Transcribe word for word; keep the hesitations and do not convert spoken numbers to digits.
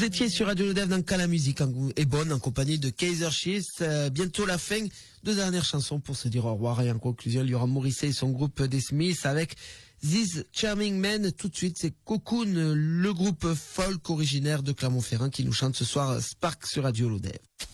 Vous étiez sur Radio Lodev dans Quand la musique est bonne en compagnie de Kaiser Chiefs. Euh, bientôt la fin. Deux dernières chansons pour se dire au revoir. Et en conclusion, il y aura Morrissey et son groupe des Smiths avec This Charming Man. Tout de suite, c'est Cocoon, le groupe folk originaire de Clermont-Ferrand qui nous chante ce soir Spark sur Radio Lodev.